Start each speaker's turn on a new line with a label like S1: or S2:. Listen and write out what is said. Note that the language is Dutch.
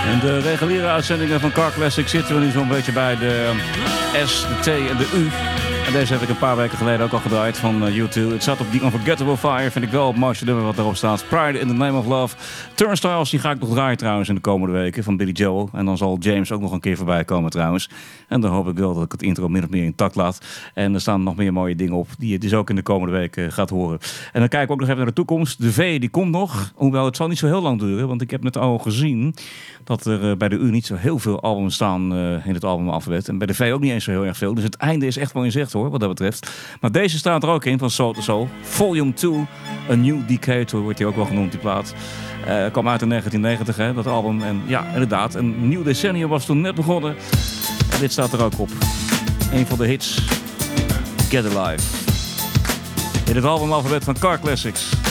S1: In de reguliere uitzendingen van Car Classic zitten we nu zo'n beetje bij de S, de T en de U. En deze heb ik een paar weken geleden ook al gedraaid van U2. Het staat op die Unforgettable Fire, vind ik wel het mooiste nummer wat erop staat. Pride in the Name of Love. Turnstiles, die ga ik nog draaien trouwens in de komende weken van Billy Joel. En dan zal James ook nog een keer voorbij komen trouwens. En dan hoop ik wel dat ik het intro min of meer intact laat. En er staan nog meer mooie dingen op die je dus ook in de komende weken gaat horen. En dan kijken we ook nog even naar de toekomst. De V die komt nog, hoewel het zal niet zo heel lang duren. Want ik heb net al gezien dat er bij de U niet zo heel veel albums staan in het albumalfabet. En bij de V ook niet eens zo heel erg veel. Dus het einde is echt wel in zicht hoor, wat dat betreft. Maar deze staat er ook in, van Soul to Soul. Volume 2, A New Decade, zo wordt hij ook wel genoemd, die plaat. Kwam uit in 1990, hè, dat album. En ja, inderdaad, een nieuw decennium was toen net begonnen. En dit staat er ook op. Een van de hits, Get Alive. In het albumalfabet van Car Classics.